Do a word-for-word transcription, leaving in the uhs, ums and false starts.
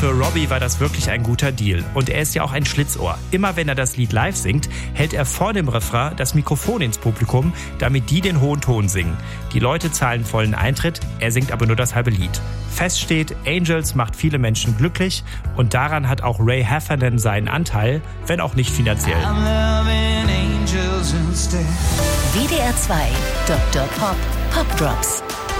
für Robbie war das wirklich ein guter Deal. Und er ist ja auch ein Schlitzohr. Immer wenn er das Lied live singt, hält er vor dem Refrain das Mikrofon ins Publikum, damit die den hohen Ton singen. Die Leute zahlen vollen Eintritt, er singt aber nur das halbe Lied. Fest steht, Angels macht viele Menschen glücklich und daran hat auch Ray Heffernan seinen Anteil, wenn auch nicht finanziell. W D R zwei Doktor Pop, Pop Drops.